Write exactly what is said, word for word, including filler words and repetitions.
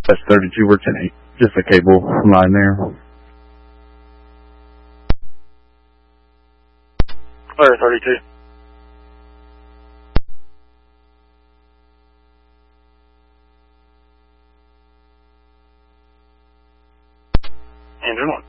That's thirty-two, we're ten eight. Just a cable line there. Clear, thirty-two. Engine one.